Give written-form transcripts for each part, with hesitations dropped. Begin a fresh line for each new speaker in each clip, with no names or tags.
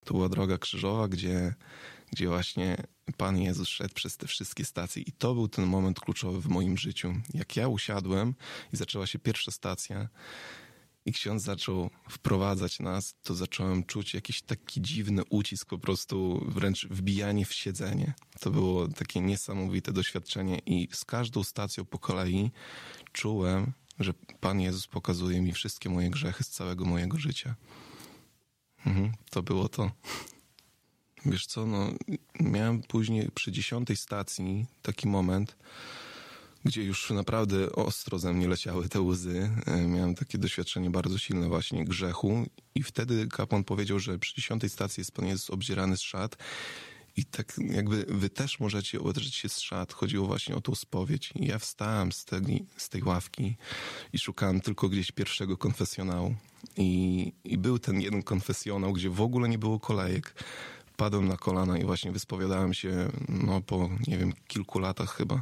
To była droga krzyżowa, gdzie właśnie Pan Jezus szedł przez te wszystkie stacje i to był ten moment kluczowy w moim życiu. Jak ja usiadłem i zaczęła się pierwsza stacja i ksiądz zaczął wprowadzać nas, to zacząłem czuć jakiś taki dziwny ucisk, po prostu wręcz wbijanie w siedzenie. To było takie niesamowite doświadczenie i z każdą stacją po kolei czułem, że Pan Jezus pokazuje mi wszystkie moje grzechy z całego mojego życia. To było to. Wiesz co, miałem później przy 10 stacji taki moment, gdzie już naprawdę ostro ze mnie leciały te łzy. Miałem takie doświadczenie bardzo silne właśnie grzechu i wtedy kapłan powiedział, że przy 10 stacji jest Pan Jezus obdzierany z szat i tak jakby wy też możecie odrzeć się z szat. Chodziło właśnie o tą spowiedź. I ja wstałem z tej ławki i szukałem tylko gdzieś pierwszego konfesjonału. I był ten jeden konfesjonał, gdzie w ogóle nie było kolejek. Padłem na kolana i właśnie wyspowiadałem się po, nie wiem, kilku latach chyba.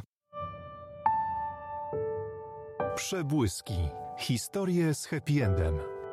Przebłyski. Historie z happy endem.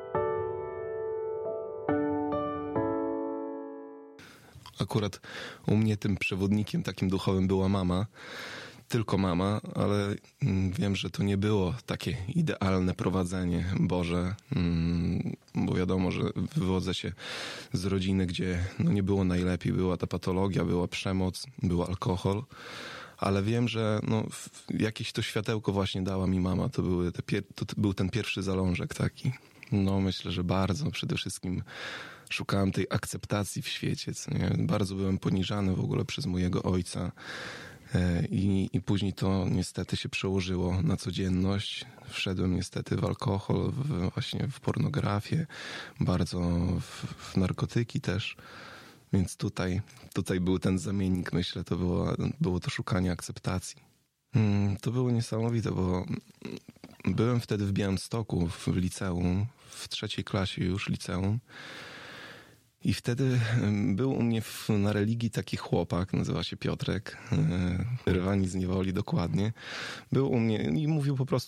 Akurat u mnie tym przewodnikiem takim duchowym była mama. Tylko mama, ale wiem, że to nie było takie idealne prowadzenie Boże, bo wiadomo, że wywodzę się z rodziny, gdzie nie było najlepiej. Była ta patologia, była przemoc, był alkohol, ale wiem, że jakieś to światełko właśnie dała mi mama. To był ten pierwszy zalążek taki. Myślę, że bardzo przede wszystkim szukałem tej akceptacji w świecie. Co nie? Bardzo byłem poniżany w ogóle przez mojego ojca. I później to niestety się przełożyło na codzienność. Wszedłem niestety w alkohol, właśnie w pornografię, bardzo w narkotyki też. Więc tutaj był ten zamiennik, myślę, to było to szukanie akceptacji. To było niesamowite, bo byłem wtedy w Białymstoku w liceum, w 3. klasie już liceum. I wtedy był u mnie na religii taki chłopak, nazywa się Piotrek, wyrwani z niewoli dokładnie. Był u mnie i mówił po prostu